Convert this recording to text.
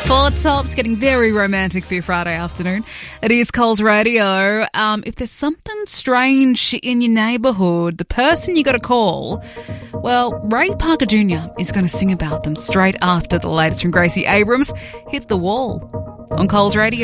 Four Tops, getting very romantic for your Friday afternoon. It is Coles Radio. If there's something strange in your neighbourhood, the person you got to call, well, Ray Parker Jr. is going to sing about them straight after the latest from Gracie Abrams. Hit the wall on Coles Radio.